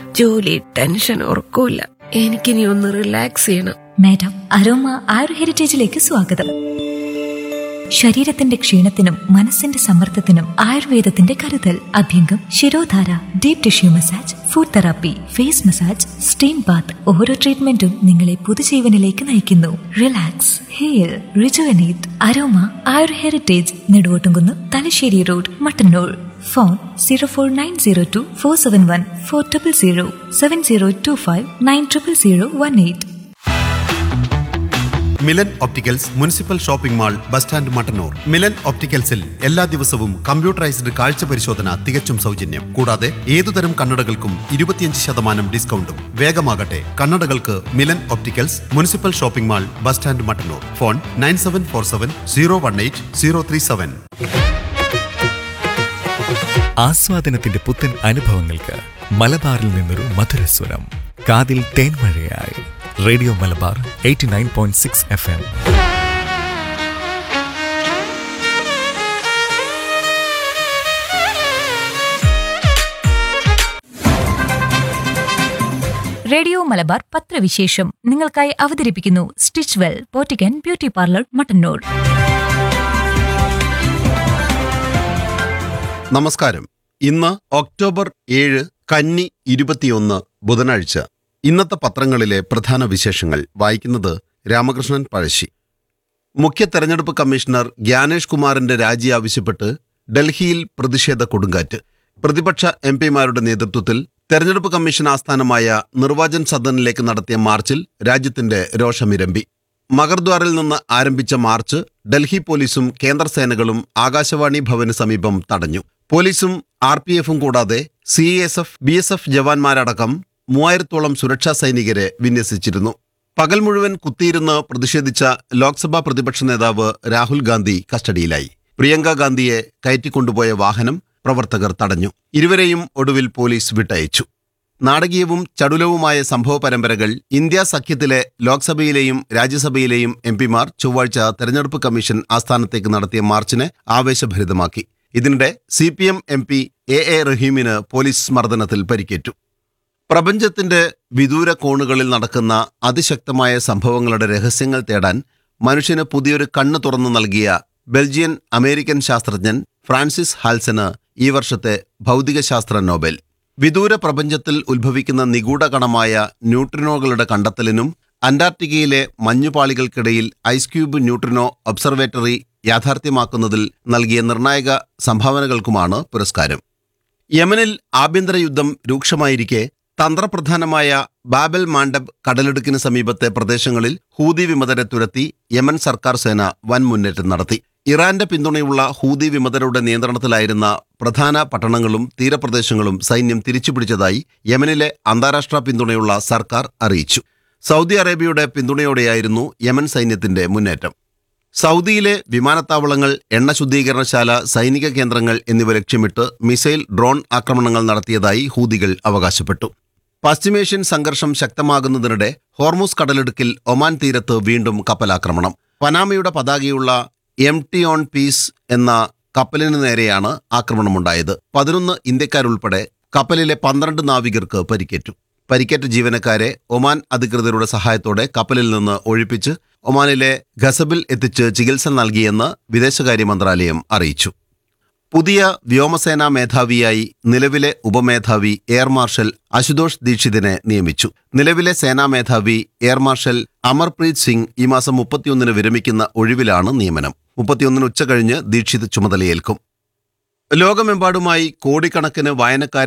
ജോലി, ടെൻഷൻ, ഉറക്കൂല. എനിക്കിനി ഒന്ന് റിലാക്സ് ചെയ്യണം. മാഡം, അരോമ ആയുർ ഹെറിറ്റേജിലേക്ക് സ്വാഗതം. ശരീരത്തിന്റെ ക്ഷീണത്തിനും മനസ്സിന്റെ സമ്മർദ്ദത്തിനും ആയുർവേദത്തിന്റെ കരുതൽ. അഭ്യംഗം, shirodhara, deep tissue massage, food therapy, face massage, steam Baat. ഓരോ ട്രീറ്റ്മെന്റും നിങ്ങളെ പുതുജീവനിലേക്ക് നയിക്കുന്നു. Relax, heal, rejuvenate. അരോമ ആയുർ heritage, Neduvottumkunnu, Thalassery road, Mattannur. Phone 04902471400 7025900018. Milan opticals municipal shopping mall, bus stand, Mattannur. Milan ഒപ്റ്റിക്കൽസിൽ എല്ലാ ദിവസവും കമ്പ്യൂട്ടറൈസ്ഡ് കാഴ്ച പരിശോധന തികച്ചും സൗജന്യം. കൂടാതെ ഏതുതരം കണ്ണടകൾക്കും 25% ഡിസ്കൗണ്ടും. വേഗമാകട്ടെ, കണ്ണടകൾക്ക് Milan opticals, municipal shopping mall, bus stand, Mattannur. Phone 9747018037. ആസ്വാദനത്തിന്റെ പുത്തൻ അനുഭവങ്ങൾക്ക് മലബാറിൽ നിന്നൊരു മധുരസ്വരം. കാതിൽ തേൻമഴയായി radio Malabar 89.6 FM. Radio Malabar പത്രവിശേഷം നിങ്ങൾക്കായി അവതരിപ്പിക്കുന്നു stitch well പോറ്റിക്കൻ beauty parlour, Mattannur. നമസ്കാരം. ഇന്ന് ഒക്ടോബർ 7, കന്നി 21, ബുധനാഴ്ച. ഇന്നത്തെ പത്രങ്ങളിലെ പ്രധാന വിശേഷങ്ങൾ വായിക്കുന്നത് രാമകൃഷ്ണൻ പഴശ്ശി. മുഖ്യ തെരഞ്ഞെടുപ്പ് കമ്മീഷണർ ഗ്യാനേഷ് കുമാറിന്റെ രാജി ആവശ്യപ്പെട്ട് ഡൽഹിയിൽ പ്രതിഷേധ കൊടുങ്കാറ്റ്. പ്രതിപക്ഷ എംപിമാരുടെ നേതൃത്വത്തിൽ തെരഞ്ഞെടുപ്പ് കമ്മീഷൻ ആസ്ഥാനമായ നിർവാചൻ സദനിലേക്ക് നടത്തിയ മാർച്ചിൽ രാജ്യത്തിന്റെ രോഷമിരമ്പി. മഗർദ്വാറിൽ നിന്ന് ആരംഭിച്ച മാർച്ച് ഡൽഹി പോലീസും കേന്ദ്രസേനകളും ആകാശവാണി ഭവന് സമീപം തടഞ്ഞു. പോലീസും RPFും കൂടാതെ CSF, BSF ജവാന്മാരടക്കം 3000-ഓളം സുരക്ഷാ സൈനികരെ വിന്യസിച്ചിരുന്നു. പകൽ മുഴുവൻ കുത്തിയിരുന്ന് പ്രതിഷേധിച്ച ലോക്സഭാ പ്രതിപക്ഷ നേതാവ് രാഹുൽ ഗാന്ധി കസ്റ്റഡിയിലായി. പ്രിയങ്ക ഗാന്ധിയെ കയറ്റിക്കൊണ്ടുപോയ വാഹനം പ്രവർത്തകർ തടഞ്ഞു. ഇരുവരെയും ഒടുവിൽ പോലീസ് വിട്ടയച്ചു. നാടകീയവും ചടുലവുമായ സംഭവ പരമ്പരകൾ. ഇന്ത്യ സഖ്യത്തിലെ ലോക്സഭയിലെയും രാജ്യസഭയിലെയും എംപിമാർ ചൊവ്വാഴ്ച തെരഞ്ഞെടുപ്പ് കമ്മീഷൻ ആസ്ഥാനത്തേക്ക് നടത്തിയ മാർച്ചിനെ ആവേശഭരിതമാക്കി. ഇതിനിടെ CPM MP AA റഹീമിന് പോലീസ് മർദ്ദനത്തിൽ പരിക്കേറ്റു. പ്രപഞ്ചത്തിന്റെ വിദൂര കോണുകളിൽ നടക്കുന്ന അതിശക്തമായ സംഭവങ്ങളുടെ രഹസ്യങ്ങൾ തേടാൻ മനുഷ്യന് പുതിയൊരു കണ്ണ് തുറന്നു നൽകിയ ബെൽജിയൻ അമേരിക്കൻ ശാസ്ത്രജ്ഞൻ ഫ്രാൻസിസ് ഹാൽസന് ഈ വർഷത്തെ ഭൗതികശാസ്ത്ര നോബൽ. വിദൂര പ്രപഞ്ചത്തിൽ ഉത്ഭവിക്കുന്ന നിഗൂഢ കണമായ ന്യൂട്രിനോകളുടെ കണ്ടെത്തലിനും അന്റാർട്ടിക്കയിലെ മഞ്ഞുപാളികൾക്കിടയിൽ ഐസ് ക്യൂബ് ന്യൂട്രിനോ ഒബ്സർവേറ്ററി യാഥാർത്ഥ്യമാക്കുന്നതിൽ നൽകിയ നിർണായക സംഭാവനകൾക്കുമാണ് പുരസ്കാരം. യമനിൽ ആഭ്യന്തര യുദ്ധം രൂക്ഷമായിരിക്കെ തന്ത്രപ്രധാനമായ ബാബൽ മാണ്ടബ് കടലിടുക്കിന് സമീപത്തെ പ്രദേശങ്ങളിൽ ഹൂതി വിമതരെ തുരത്തി യമൻ സർക്കാർ സേന വൻ മുന്നേറ്റം നടത്തി. ഇറാന്റെ പിന്തുണയുള്ള ഹൂതി വിമതരുടെ നിയന്ത്രണത്തിലായിരുന്ന പ്രധാന പട്ടണങ്ങളും തീരപ്രദേശങ്ങളും സൈന്യം തിരിച്ചുപിടിച്ചതായി യമനിലെ അന്താരാഷ്ട്ര പിന്തുണയുള്ള സർക്കാർ അറിയിച്ചു. സൗദി അറേബ്യയുടെ പിന്തുണയോടെയായിരുന്നു യമൻ സൈന്യത്തിന്റെ മുന്നേറ്റം. സൗദിയിലെ വിമാനത്താവളങ്ങൾ, എണ്ണ ശുദ്ധീകരണശാല, സൈനിക കേന്ദ്രങ്ങൾ എന്നിവ ലക്ഷ്യമിട്ട് മിസൈൽ, ഡ്രോൺ ആക്രമണങ്ങൾ നടത്തിയതായി ഹൂതികൾ അവകാശപ്പെട്ടു. പശ്ചിമേഷ്യൻ സംഘർഷം ശക്തമാകുന്നതിനിടെ ഹോർമുസ് കടലിടുക്കിൽ ഒമാൻ തീരത്ത് വീണ്ടും കപ്പലാക്രമണം. പനാമയുടെ പതാകയുള്ള MT ഓൺ പീസ് എന്ന കപ്പലിന് നേരെയാണ് ആക്രമണമുണ്ടായത്. 11 ഇന്ത്യക്കാരുൾപ്പെടെ കപ്പലിലെ 12 നാവികർക്ക് പരിക്കേറ്റു. പരിക്കേറ്റ ജീവനക്കാരെ ഒമാൻ അധികൃതരുടെ സഹായത്തോടെ കപ്പലിൽ നിന്ന് ഒഴിപ്പിച്ച് ഒമാനിലെ ഖസബിൽ എത്തിച്ച് ചികിത്സ നൽകിയെന്ന് വിദേശകാര്യ മന്ത്രാലയം അറിയിച്ചു. പുതിയ വ്യോമസേനാ മേധാവിയായി നിലവിലെ ഉപമേധാവി എയർ മാർഷൽ അശുതോഷ് ദീക്ഷിതിനെ നിയമിച്ചു. നിലവിലെ സേനാ മേധാവി എയർ മാർഷൽ അമർപ്രീത് സിംഗ് ഈ മാസം 31 വിരമിക്കുന്ന ഒഴിവിലാണ് നിയമനം. 31 ഉച്ചകഴിഞ്ഞ് ദീക്ഷിത് ചുമതലയേൽക്കും. ലോകമെമ്പാടുമായി കോടിക്കണക്കിന് വായനക്കാരെ